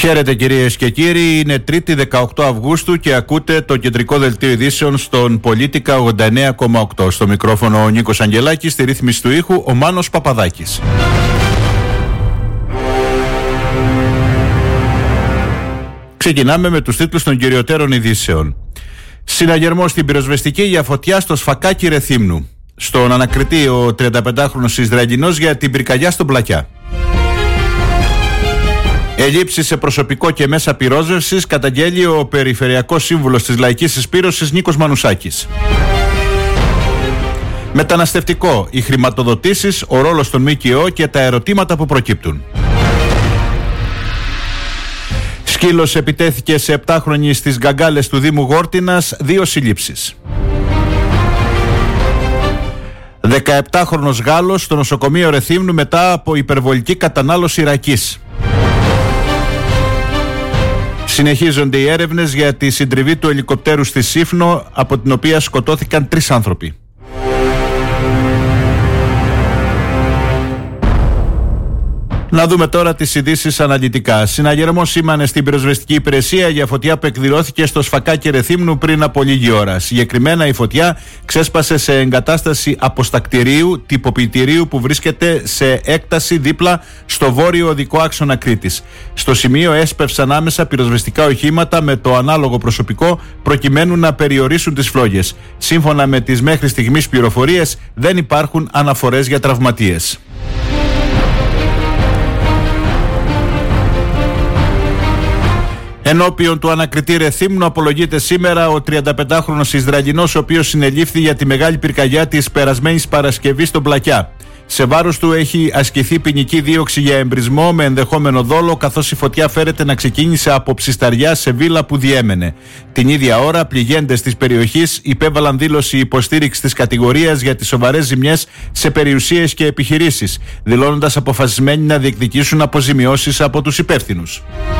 Χαίρετε κυρίες και κύριοι, είναι Τρίτη 18 Αυγούστου και ακούτε το κεντρικό δελτίο ειδήσεων στον Πολίτικα 89,8. Στο μικρόφωνο ο Νίκος Αγγελάκης, στη ρύθμιση του ήχου ο Μάνος Παπαδάκης. Ξεκινάμε με τους τίτλους των κυριωτέρων ειδήσεων. Συναγερμός στην πυροσβεστική για φωτιά στο σφακάκι Ρεθύμνου. Στον ανακριτή ο 35χρονος Ισραηλινός για την πυρκαγιά στον Πλακιά. Ελλείψεις σε προσωπικό και μέσα πυρόσβεσης καταγγέλει ο Περιφερειακός Σύμβουλος της Λαϊκής Συσπήρωσης Νίκος Μανουσάκης. Μεταναστευτικό, οι χρηματοδοτήσεις, ο ρόλος των ΜΚΟ και τα ερωτήματα που προκύπτουν. Σκύλος επιτέθηκε σε 7χρονη στις Γκαγκάλες του Δήμου Γόρτινας, 2 συλλήψεις. 17χρονος Γάλλος στο νοσοκομείο Ρεθύμνου μετά από υπερβολική κατανάλωση ρακής. Συνεχίζονται οι έρευνες για τη συντριβή του ελικοπτέρου στη Σύφνο, από την οποία σκοτώθηκαν 3 άνθρωποι. Να δούμε τώρα τις ειδήσεις αναλυτικά. Συναγερμός σήμανε στην πυροσβεστική υπηρεσία για φωτιά που εκδηλώθηκε στο σφακάκι Ρεθύμνου πριν από λίγη ώρα. Συγκεκριμένα η φωτιά ξέσπασε σε εγκατάσταση αποστακτηρίου τυποποιητηρίου που βρίσκεται σε έκταση δίπλα στο βόρειο οδικό άξονα Κρήτης. Στο σημείο έσπευσαν άμεσα πυροσβεστικά οχήματα με το ανάλογο προσωπικό προκειμένου να περιορίσουν τις φλόγες. Σύμφωνα με τις μέχρι στιγμής πληροφορίες δεν υπάρχουν αναφορές για τραυματίες. Ενώπιον του ανακριτή Ρεθύμνου απολογείται σήμερα ο 35χρονος Ισραηλινός, ο οποίος συνελήφθη για τη μεγάλη πυρκαγιά της περασμένης Παρασκευής στον Πλακιά. Σε βάρος του έχει ασκηθεί ποινική δίωξη για εμπρισμό με ενδεχόμενο δόλο, καθώς η φωτιά φέρεται να ξεκίνησε από ψισταριά σε βίλα που διέμενε. Την ίδια ώρα, πληγέντες της περιοχής υπέβαλαν δήλωση υποστήριξης της κατηγορίας για τις σοβαρές ζημιές σε περιουσίες και επιχειρήσεις, δηλώνοντας αποφασισμένοι να διεκδικήσουν αποζημιώσεις από τους υπεύθυνους.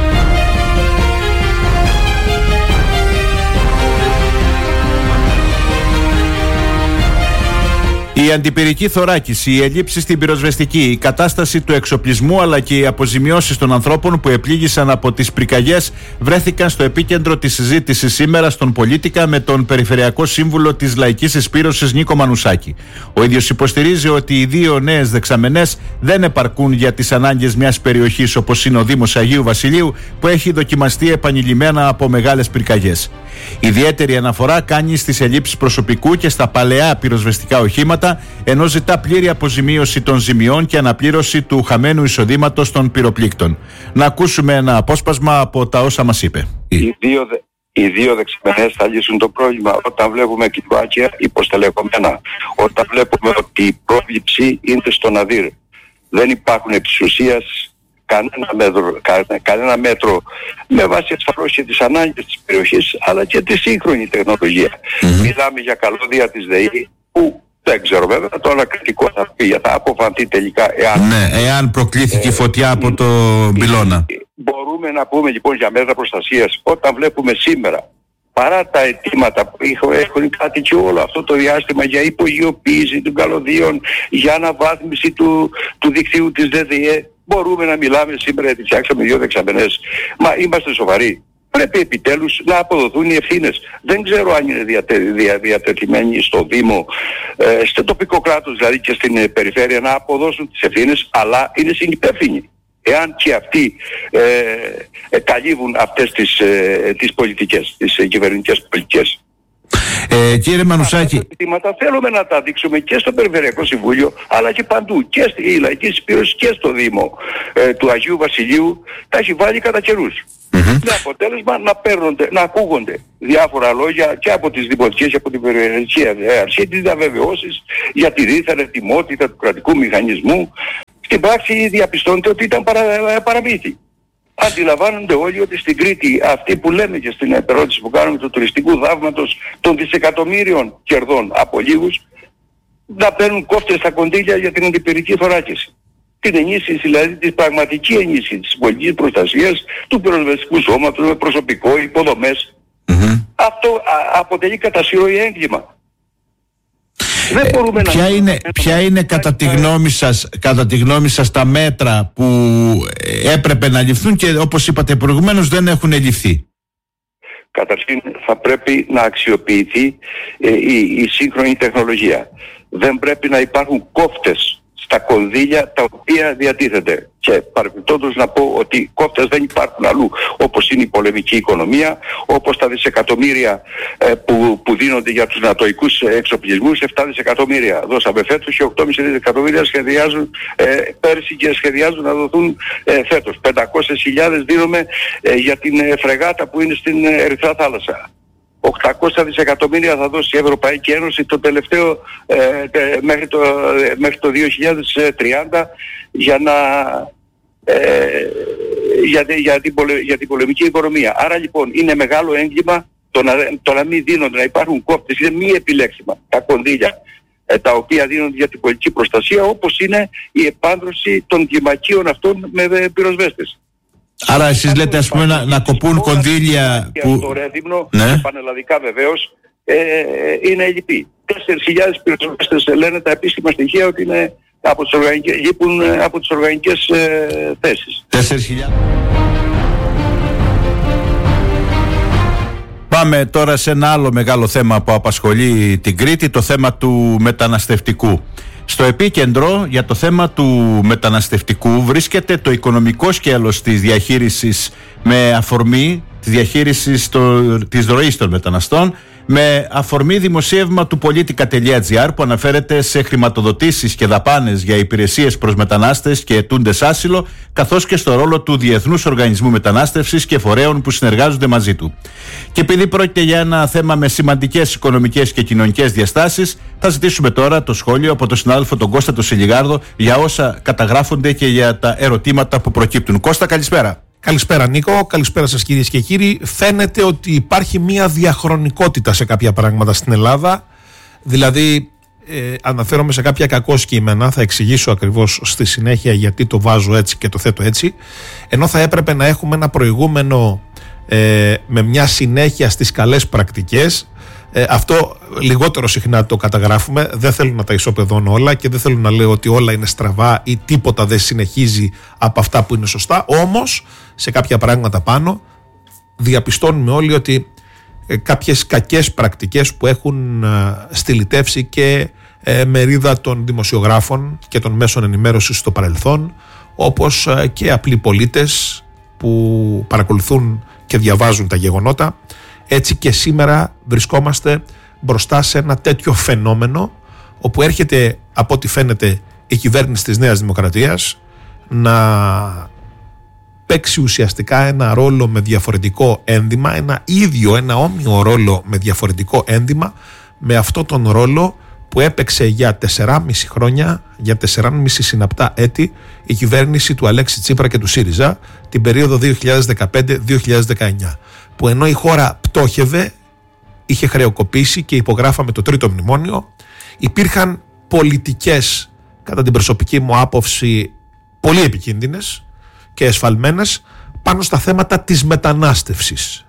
Η αντιπυρική θωράκιση, οι ελλείψεις στην πυροσβεστική, η κατάσταση του εξοπλισμού αλλά και οι αποζημιώσεις των ανθρώπων που επλήγησαν από τις πυρκαγιές βρέθηκαν στο επίκεντρο της συζήτησης σήμερα στον Πολίτικα με τον Περιφερειακό Σύμβουλο της Λαϊκής Συσπήρωσης Νίκο Μανουσάκη. Ο ίδιος υποστηρίζει ότι οι 2 νέες δεξαμενές δεν επαρκούν για τις ανάγκες μιας περιοχής όπως είναι ο Δήμος Αγίου Βασιλείου, που έχει δοκιμαστεί επανειλημμένα από μεγάλες πυρκαγιές. Ιδιαίτερη αναφορά κάνει στις ελλείψεις προσωπικού και στα παλαιά πυροσβεστικά οχήματα, ενώ ζητά πλήρη αποζημίωση των ζημιών και αναπλήρωση του χαμένου εισοδήματος των πυροπλήκτων. Να ακούσουμε ένα απόσπασμα από τα όσα μας είπε. Οι 2 δεξαμενές θα λύσουν το πρόβλημα όταν βλέπουμε κυβάκια υποστελεχωμένα, όταν βλέπουμε ότι η πρόληψη είναι στον αδύρ. Δεν υπάρχουν επί της ουσίας κανένα μέτρο με βάση ασφαλώς και τις ανάγκες της περιοχής αλλά και τη σύγχρονη τεχνολογία. Μιλάμε για καλώδια της ΔΕΗ που δεν ξέρω βέβαια, το ανακριτικό θα αποφανθεί τελικά εάν προκλήθηκε φωτιά από το πυλώνα. Μπορούμε να πούμε λοιπόν για μέτρα προστασίας όταν βλέπουμε σήμερα, παρά τα αιτήματα που έχουν κάτι και όλο αυτό το διάστημα για υπογειοποίηση των καλωδίων, για αναβάθμιση του δικτύου της ΔΔΕ, μπορούμε να μιλάμε σήμερα γιατί φτιάξαμε 2 δεξαμενές. Μα είμαστε σοβαροί. Πρέπει επιτέλους να αποδοθούν οι ευθύνες. Δεν ξέρω αν είναι διατεθειμένοι στο Δήμο, στο τοπικό κράτος δηλαδή και στην περιφέρεια να αποδώσουν τις ευθύνες, αλλά είναι συνυπεύθυνοι. Εάν και αυτοί καλύβουν αυτές τις πολιτικές, τις κυβερνητικές πολιτικές. Κύριε Μανουσάκη, θέλουμε να τα δείξουμε και στο Περιφερειακό Συμβούλιο αλλά και παντού, και στη Λαϊκή Συσπήρωση και στο Δήμο του Αγίου Βασιλείου. Τα έχει βάλει κατά καιρούς. Με αποτέλεσμα να ακούγονται διάφορα λόγια και από τις δημοτικές και από την περιφερειακή αρχή, τις διαβεβαιώσεις για τη δίθεν ετοιμότητα του κρατικού μηχανισμού. Στην πράξη διαπιστώνεται ότι ήταν παραμύθι. Αντιλαμβάνονται όλοι ότι στην Κρήτη, αυτοί που λέμε και στην επερώτηση που κάνουμε του τουριστικού θαύματος των δισεκατομμύριων κερδών από λίγους, να παίρνουν κόφτες στα κονδύλια για την αντιπυρική θωράκιση. Την ενίσχυση, δηλαδή τη πραγματική ενίσχυση της πολιτικής προστασίας, του πυροσβεστικού σώματος, με προσωπικό, υποδομές. Αυτό αποτελεί κατά συρροή έγκλημα. Δεν μπορούμε ποια είναι κατά τη γνώμη σας τα μέτρα που έπρεπε να ληφθούν και όπως είπατε προηγουμένως δεν έχουν ληφθεί? Καταρχήν θα πρέπει να αξιοποιηθεί η σύγχρονη τεχνολογία. Δεν πρέπει να υπάρχουν κόφτες στα κονδύλια τα οποία διατίθενται. Και παρεμπιπτόντως να πω ότι κόφτες δεν υπάρχουν αλλού, όπως είναι η πολεμική οικονομία, όπως τα δισεκατομμύρια που δίνονται για τους νατοικούς εξοπλισμούς. 7 δισεκατομμύρια δώσαμε φέτος και 8,5 δισεκατομμύρια σχεδιάζουν πέρσι και σχεδιάζουν να δοθούν φέτος. 500.000 δίνουμε για την φρεγάτα που είναι στην Ερυθρά Θάλασσα. 800 δισεκατομμύρια θα δώσει η Ευρωπαϊκή Ένωση το τελευταίο μέχρι το 2030 για την πολεμική οικονομία. Άρα λοιπόν είναι μεγάλο έγκλημα το να μην δίνονται, να υπάρχουν κόφτες, είναι μη επιλέξιμα τα κονδύλια τα οποία δίνονται για την πολιτική προστασία, όπως είναι η επάνδρωση των κλιμακίων αυτών με πυροσβέστες. Άρα εσείς λέτε ας πούμε να κοπούν κονδύλια που... Το Ρέδυμνο, πανελλαδικά βεβαίως, είναι ελλειπή. 4.000 πυροσβέστες λένε τα επίσημα στοιχεία ότι είναι λείπουν από τις οργανικές θέσεις. 4.000. Πάμε τώρα σε ένα άλλο μεγάλο θέμα που απασχολεί την Κρήτη, το θέμα του μεταναστευτικού. Στο επίκεντρο για το θέμα του μεταναστευτικού βρίσκεται το οικονομικό σκέλος της διαχείρισης με αφορμή της διαχείρισης της ροής των μεταναστών, με αφορμή δημοσίευμα του Politica.gr που αναφέρεται σε χρηματοδοτήσεις και δαπάνες για υπηρεσίες προς μετανάστες και αιτούντες άσυλο, καθώς και στο ρόλο του Διεθνούς Οργανισμού Μετανάστευσης και φορέων που συνεργάζονται μαζί του. Και επειδή πρόκειται για ένα θέμα με σημαντικές οικονομικές και κοινωνικές διαστάσεις, θα ζητήσουμε τώρα το σχόλιο από τον συνάδελφο τον Κώστα τον Σιλιγάρδο για όσα καταγράφονται και για τα ερωτήματα που προκύπτουν. Κώστα, καλησπέρα. Καλησπέρα Νίκο, καλησπέρα σας κυρίες και κύριοι. Φαίνεται ότι υπάρχει μια διαχρονικότητα σε κάποια πράγματα στην Ελλάδα. Δηλαδή αναφέρομαι σε κάποια κακό κείμενα, θα εξηγήσω ακριβώς στη συνέχεια γιατί το βάζω έτσι και το θέτω έτσι. Ενώ θα έπρεπε να έχουμε ένα προηγούμενο με μια συνέχεια στις καλές πρακτικές. Αυτό λιγότερο συχνά το καταγράφουμε. Δεν θέλω να τα ισοπεδώνω όλα και δεν θέλω να λέω ότι όλα είναι στραβά ή τίποτα δεν συνεχίζει από αυτά που είναι σωστά. Όμως σε κάποια πράγματα πάνω διαπιστώνουμε όλοι ότι κάποιες κακές πρακτικές που έχουν στυλιτεύσει και μερίδα των δημοσιογράφων και των μέσων ενημέρωσης στο παρελθόν, όπως και απλοί πολίτες που παρακολουθούν και διαβάζουν τα γεγονότα. Έτσι και σήμερα βρισκόμαστε μπροστά σε ένα τέτοιο φαινόμενο, όπου έρχεται από ό,τι φαίνεται η κυβέρνηση της Νέας Δημοκρατίας να παίξει ουσιαστικά ένα ρόλο με διαφορετικό ένδυμα, ένα όμοιο ρόλο με διαφορετικό ένδυμα με αυτό τον ρόλο που έπαιξε για 4,5 χρόνια, για 4,5 συναπτά έτη η κυβέρνηση του Αλέξη Τσίπρα και του ΣΥΡΙΖΑ την περίοδο 2015-2019, που ενώ η χώρα πτώχευε, είχε χρεοκοπήσει και υπογράφαμε το τρίτο μνημόνιο, υπήρχαν πολιτικές, κατά την προσωπική μου άποψη, πολύ επικίνδυνες και εσφαλμένες πάνω στα θέματα της μετανάστευσης.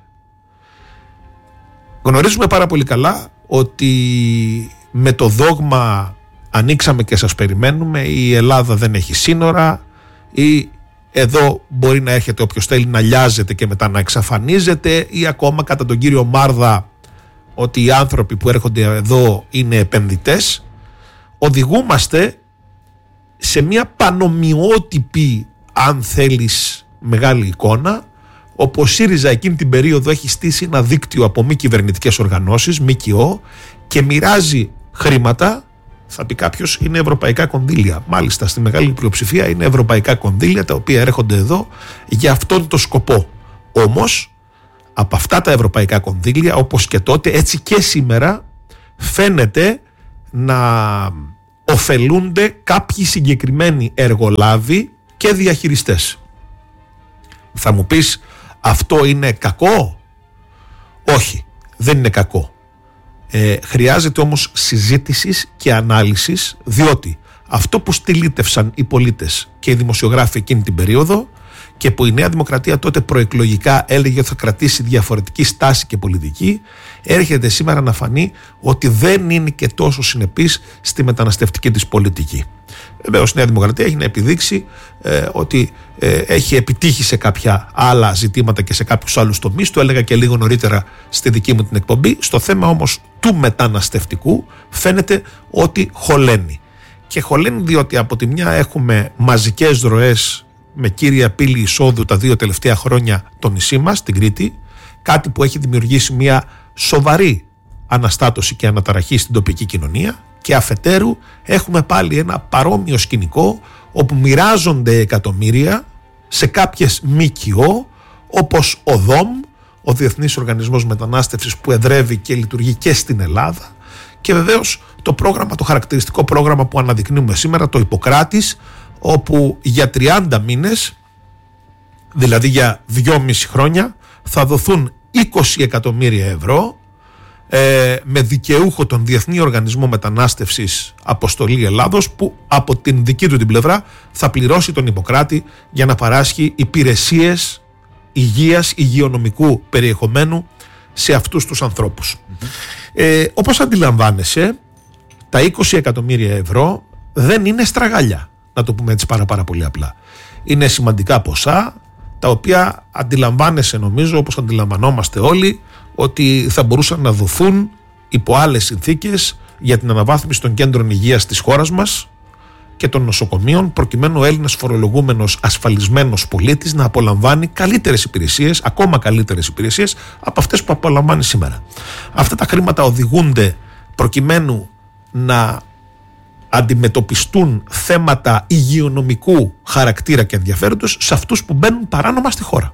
Γνωρίζουμε πάρα πολύ καλά ότι με το δόγμα ανοίξαμε και σας περιμένουμε, η Ελλάδα δεν έχει σύνορα, ή εδώ μπορεί να έρχεται όποιος θέλει να λιάζεται και μετά να εξαφανίζεται, ή ακόμα κατά τον κύριο Μάρδα ότι οι άνθρωποι που έρχονται εδώ είναι επενδυτές, οδηγούμαστε σε μια πανομοιότυπη, αν θέλεις, μεγάλη εικόνα, όπου ο ΣΥΡΙΖΑ εκείνη την περίοδο έχει στήσει ένα δίκτυο από μη κυβερνητικές οργανώσεις, ΜΚΟ, και μοιράζει χρήματα. Θα πει κάποιος, είναι ευρωπαϊκά κονδύλια. Μάλιστα, στη μεγάλη πλειοψηφία είναι ευρωπαϊκά κονδύλια τα οποία έρχονται εδώ για αυτόν τον σκοπό. Όμως, από αυτά τα ευρωπαϊκά κονδύλια, όπως και τότε, έτσι και σήμερα, φαίνεται να ωφελούνται κάποιοι συγκεκριμένοι εργολάβοι και διαχειριστές. Θα μου πεις, αυτό είναι κακό? Όχι, δεν είναι κακό. Χρειάζεται όμως συζήτησης και ανάλυσης, διότι αυτό που στυλίτευσαν οι πολίτες και οι δημοσιογράφοι εκείνη την περίοδο και που η Νέα Δημοκρατία τότε προεκλογικά έλεγε ότι θα κρατήσει διαφορετική στάση και πολιτική, έρχεται σήμερα να φανεί ότι δεν είναι και τόσο συνεπής στη μεταναστευτική της πολιτική. Βεβαίως η Νέα Δημοκρατία έχει να επιδείξει ότι έχει επιτύχει σε κάποια άλλα ζητήματα και σε κάποιους άλλους τομείς. Το έλεγα και λίγο νωρίτερα στη δική μου την εκπομπή. Στο θέμα όμως του μεταναστευτικού φαίνεται ότι χωλαίνει. Και χωλαίνει διότι από τη μια έχουμε μαζικές ροές με κύρια πύλη εισόδου τα 2 τελευταία χρόνια το νησί μας, την Κρήτη, κάτι που έχει δημιουργήσει μια σοβαρή αναστάτωση και αναταραχή στην τοπική κοινωνία, και αφετέρου έχουμε πάλι ένα παρόμοιο σκηνικό όπου μοιράζονται εκατομμύρια σε κάποιες ΜΚΟ όπως ο ΔΟΜ, ο Διεθνής Οργανισμός Μετανάστευσης, που εδρεύει και λειτουργεί και στην Ελλάδα, και βεβαίως το πρόγραμμα, το χαρακτηριστικό πρόγραμμα που αναδεικνύουμε σήμερα, το Ιπποκράτης, όπου για 30 μήνες, δηλαδή για 2,5 χρόνια, θα δοθούν 20 εκατομμύρια ευρώ με δικαιούχο τον Διεθνή Οργανισμό Μετανάστευσης Αποστολή Ελλάδος, που από την δική του την πλευρά θα πληρώσει τον Ιπποκράτη για να παράσχει υπηρεσίες υγείας, υγειονομικού περιεχομένου σε αυτούς τους ανθρώπους. Όπως αντιλαμβάνεσαι, τα 20 εκατομμύρια ευρώ δεν είναι στραγάλια, να το πούμε έτσι πάρα πολύ απλά. Είναι σημαντικά ποσά, τα οποία αντιλαμβάνεσαι, νομίζω, όπως αντιλαμβανόμαστε όλοι, ότι θα μπορούσαν να δοθούν υπό άλλες συνθήκες για την αναβάθμιση των κέντρων υγείας της χώρας μας και των νοσοκομείων, προκειμένου ο Έλληνας φορολογούμενος ασφαλισμένος πολίτης να απολαμβάνει καλύτερες υπηρεσίες, ακόμα καλύτερες υπηρεσίες από αυτές που απολαμβάνει σήμερα. Αυτά τα χρήματα οδηγούνται προκειμένου να αντιμετωπιστούν θέματα υγειονομικού χαρακτήρα και ενδιαφέροντος σε αυτούς που μπαίνουν παράνομα στη χώρα.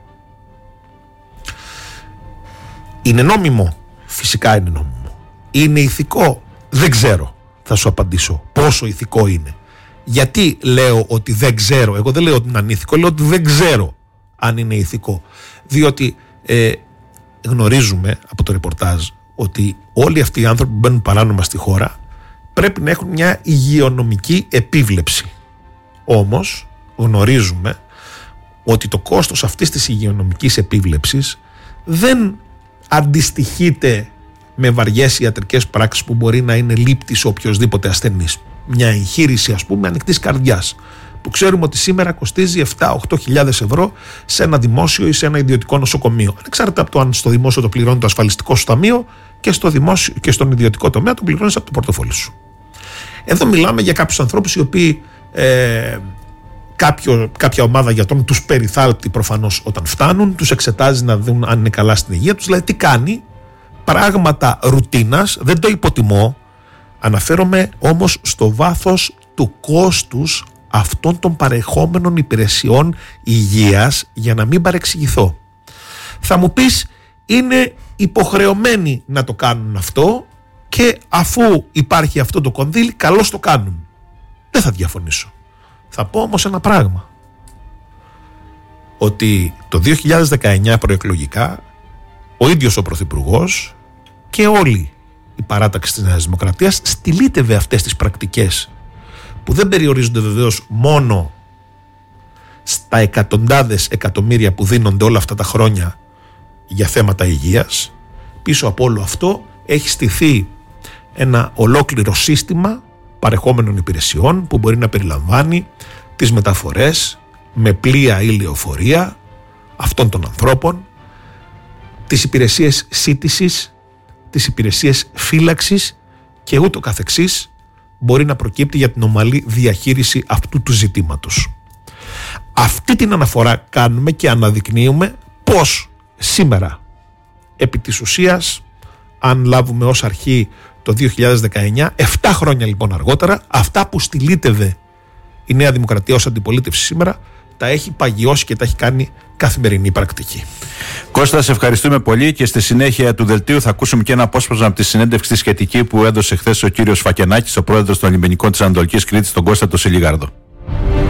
Είναι νόμιμο? Φυσικά είναι νόμιμο. Είναι ηθικό? Δεν ξέρω, θα σου απαντήσω πόσο ηθικό είναι. Γιατί λέω ότι δεν ξέρω? Εγώ δεν λέω ότι είναι ανήθικο, λέω ότι δεν ξέρω αν είναι ηθικό. Διότι γνωρίζουμε από το ρεπορτάζ ότι όλοι αυτοί οι άνθρωποι που μπαίνουν παράνομα στη χώρα πρέπει να έχουν μια υγειονομική επίβλεψη. Όμως γνωρίζουμε ότι το κόστος αυτής της υγειονομικής επίβλεψης δεν αντιστοιχείται με βαριές ιατρικές πράξεις που μπορεί να είναι λήπτης οποιοσδήποτε ασθενής. Μια εγχείρηση, ας πούμε, ανοιχτής καρδιάς, που ξέρουμε ότι σήμερα κοστίζει 7-8 χιλιάδες ευρώ σε ένα δημόσιο ή σε ένα ιδιωτικό νοσοκομείο. Ανεξάρτητα από το αν στο δημόσιο το πληρώνει το ασφαλιστικό σου ταμείο και στον ιδιωτικό τομέα το πληρώνεις από το πορτοφόλι σου. Εδώ μιλάμε για κάποιους ανθρώπους οι οποίοι κάποια ομάδα γιατρών τους περιθάλπτει προφανώς όταν φτάνουν, τους εξετάζει να δουν αν είναι καλά στην υγεία τους, δηλαδή τι κάνει, πράγματα ρουτίνας, δεν το υποτιμώ, αναφέρομαι όμως στο βάθος του κόστους αυτών των παρεχόμενων υπηρεσιών υγείας, για να μην παρεξηγηθώ. Θα μου πεις, είναι υποχρεωμένοι να το κάνουν αυτό και αφού υπάρχει αυτό το κονδύλι, καλώς το κάνουν. Δεν θα διαφωνήσω. Θα πω όμως ένα πράγμα, ότι το 2019 προεκλογικά ο ίδιος ο Πρωθυπουργός και όλη η παράταξη της Νέας Δημοκρατίας στυλίτευε αυτές τις πρακτικές, που δεν περιορίζονται βεβαίως μόνο στα εκατοντάδες εκατομμύρια που δίνονται όλα αυτά τα χρόνια για θέματα υγείας. Πίσω από όλο αυτό έχει στηθεί ένα ολόκληρο σύστημα παρεχόμενων υπηρεσιών που μπορεί να περιλαμβάνει τις μεταφορές με πλοία ή λεωφορεία αυτών των ανθρώπων, τις υπηρεσίες σύντησης, τις υπηρεσίες φύλαξης και ούτω καθεξής μπορεί να προκύπτει για την ομαλή διαχείριση αυτού του ζητήματος. Αυτή την αναφορά κάνουμε και αναδεικνύουμε πως σήμερα, επί της ουσίας, αν λάβουμε ως αρχή το 2019, 7 χρόνια λοιπόν αργότερα, αυτά που στυλίτευε η Νέα Δημοκρατία ως αντιπολίτευση σήμερα, τα έχει παγιώσει και τα έχει κάνει καθημερινή πρακτική. Κώστα, σε ευχαριστούμε πολύ, και στη συνέχεια του δελτίου θα ακούσουμε και ένα απόσπασμα από τη συνέντευξη σχετική που έδωσε χθες ο κύριος Φακενάκης, ο πρόεδρος των Λιμενικών της Ανατολικής Κρήτης, τον Κώστα τον Σιλιγάρδο.